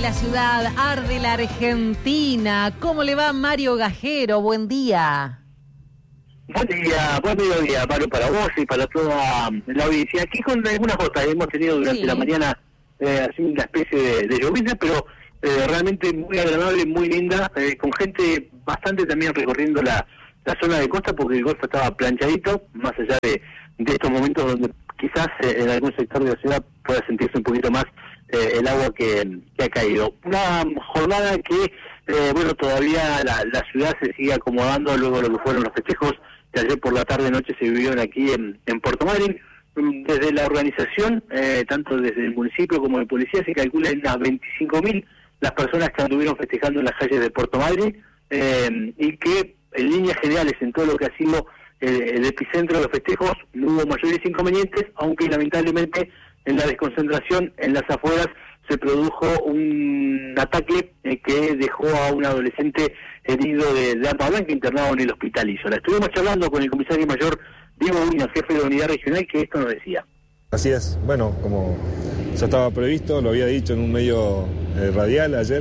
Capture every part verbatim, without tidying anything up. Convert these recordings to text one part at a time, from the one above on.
la ciudad, arde la Argentina. ¿Cómo le va Mario Gajero? Buen día. Buen día, buen mediodía, Pablo, para vos y para toda la audiencia. Aquí con algunas gotas hemos tenido durante sí. la mañana eh, así una especie de, de llovizna, pero eh, realmente muy agradable, muy linda, eh, con gente bastante también recorriendo la, la zona de costa, porque el golfo estaba planchadito, más allá de, de estos momentos donde quizás eh, en algún sector de la ciudad pueda sentirse un poquito más eh, el agua que, que ha caído. Una jornada que, eh, bueno, todavía la, la ciudad se sigue acomodando luego de lo que fueron los festejos que ayer por la tarde-noche se vivieron aquí en, en Puerto Madryn. Desde la organización, eh, tanto desde el municipio como de policía, se calculan unas veinticinco mil las personas que anduvieron festejando en las calles de Puerto Madryn, eh, y que en líneas generales, en todo lo que ha sido el, el epicentro de los festejos, no hubo mayores inconvenientes, aunque lamentablemente en la desconcentración en las afueras se produjo un ataque eh, que dejó a un adolescente herido de, de arma blanca internado en el hospital Isola. Estuvimos charlando con el comisario mayor Diego Uñas, jefe de la unidad regional, que esto nos decía. Así es, bueno, como ya estaba previsto, lo había dicho en un medio eh, radial ayer,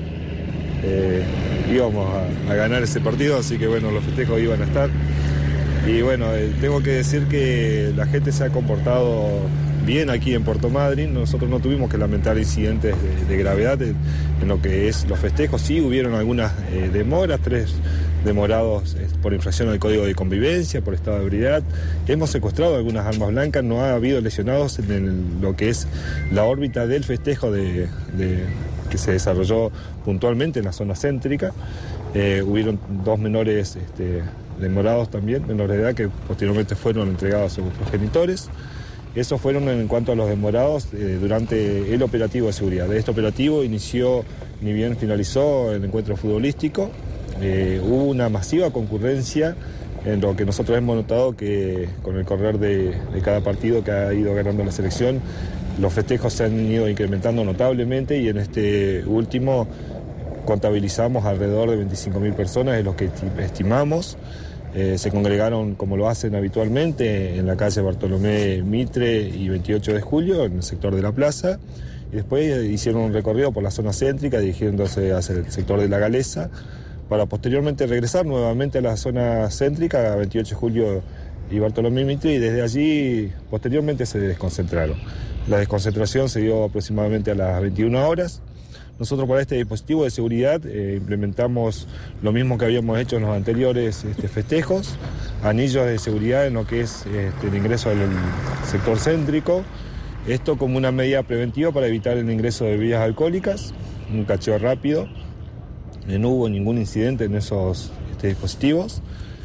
eh, íbamos a, a ganar ese partido, así que bueno, los festejos iban a estar. Y bueno, eh, tengo que decir que la gente se ha comportado bien aquí en Puerto Madryn. Nosotros no tuvimos que lamentar incidentes de, de gravedad en, en lo que es los festejos. Sí hubieron algunas eh, demoras, tres demorados eh, por infracción al Código de Convivencia, por estado de ebriedad. Hemos secuestrado algunas armas blancas, no ha habido lesionados en el, lo que es la órbita del festejo de, de, que se desarrolló puntualmente en la zona céntrica. Eh, hubieron dos menores este, demorados también, menores de edad, que posteriormente fueron entregados a sus progenitores. Esos fueron en cuanto a los demorados eh, durante el operativo de seguridad. Este operativo inició, ni bien finalizó el encuentro futbolístico. Eh, hubo una masiva concurrencia, en lo que nosotros hemos notado que con el correr de, de cada partido que ha ido ganando la selección, los festejos se han ido incrementando notablemente, y en este último contabilizamos alrededor de veinticinco mil personas, es lo que estimamos. Eh, se congregaron como lo hacen habitualmente en la calle Bartolomé Mitre y veintiocho de julio, en el sector de la plaza, y después hicieron un recorrido por la zona céntrica dirigiéndose hacia el sector de la Galesa, para posteriormente regresar nuevamente a la zona céntrica, a veintiocho de julio y Bartolomé Mitre, y desde allí posteriormente se desconcentraron. La desconcentración se dio aproximadamente a las veintiuna horas. Nosotros para este dispositivo de seguridad eh, implementamos lo mismo que habíamos hecho en los anteriores este, festejos, anillos de seguridad en lo que es este, el ingreso al sector céntrico, esto como una medida preventiva para evitar el ingreso de bebidas alcohólicas, un cacheo rápido, eh, no hubo ningún incidente en esos este, dispositivos,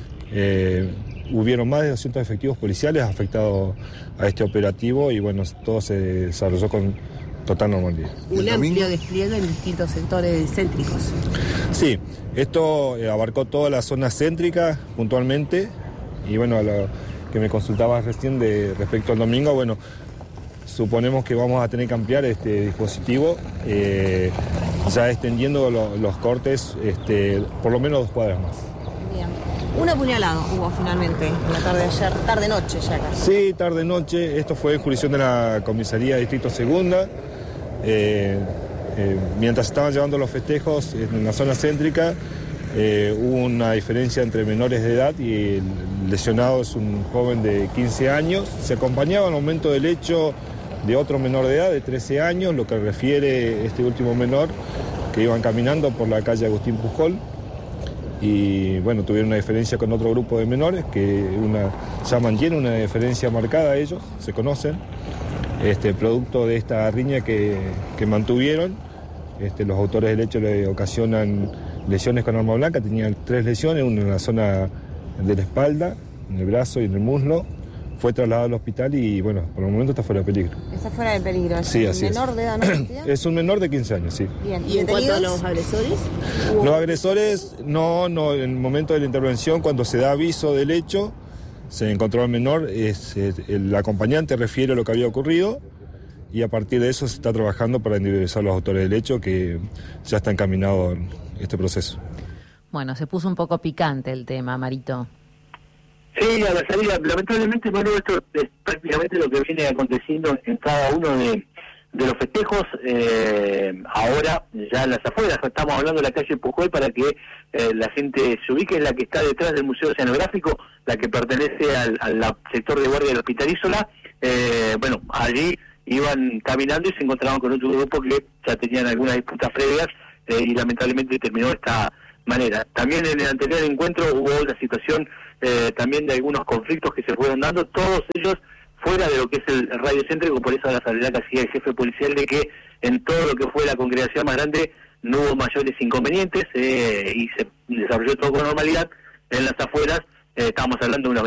eh, hubieron más de doscientos efectivos policiales afectados a este operativo, y bueno, todo se desarrolló con total normalidad. Un amplio despliegue en distintos sectores céntricos. Sí, esto eh, abarcó toda la zona céntrica puntualmente, y bueno, a lo que me consultabas recién de respecto al domingo, bueno, suponemos que vamos a tener que ampliar este dispositivo, eh, ya extendiendo lo, los cortes este, por lo menos dos cuadras más. Bien. Un apuñalado hubo finalmente en la tarde de ayer, tarde-noche ya casi. Sí, tarde-noche, esto fue en jurisdicción de la Comisaría de Distrito Segunda. Eh, eh, mientras estaban llevando los festejos en la zona céntrica, eh, hubo una diferencia entre menores de edad, y el lesionado es un joven de quince años. Se acompañaba al momento del hecho de otro menor de edad de trece años, lo que refiere este último menor, que iban caminando por la calle Agustín Pujol, y bueno, tuvieron una diferencia con otro grupo de menores que una, ya mantiene una diferencia marcada. Ellos se conocen, este, producto de esta riña que, que mantuvieron. Este, los autores del hecho le ocasionan lesiones con arma blanca, tenían tres lesiones, una en la zona de la espalda, en el brazo y en el muslo. Fue trasladado al hospital y bueno, por el momento está fuera de peligro. ¿Está fuera de peligro? ¿Es sí, un así menor es. de edad, no? Es un menor de quince años, sí. Bien. ¿Y en cuanto a los agresores? Los agresores, no, no, en el momento de la intervención, cuando se da aviso del hecho, se encontró al menor, es, es, el acompañante refiere lo que había ocurrido, y a partir de eso se está trabajando para individualizar a los autores del hecho, que ya está encaminado en este proceso. Bueno, se puso un poco picante el tema, Marito. Sí, a la salida, lamentablemente, bueno, esto es prácticamente lo que viene aconteciendo en cada uno de, de los festejos, eh, ahora ya en las afueras, estamos hablando de la calle Pujol para que eh, la gente se ubique, es la que está detrás del Museo Oceanográfico, la que pertenece al, al sector de guardia del Hospital Isola. Eh, bueno, allí iban caminando y se encontraban con otro grupo que ya tenían algunas disputas previas eh, y lamentablemente terminó de esta manera. También en el anterior encuentro hubo la situación eh, también de algunos conflictos que se fueron dando, todos ellos fuera de lo que es el radio céntrico, por eso la salvedad que hacía el jefe policial de que en todo lo que fue la congregación más grande no hubo mayores inconvenientes eh, y se desarrolló todo con normalidad. En las afueras eh, estábamos hablando de una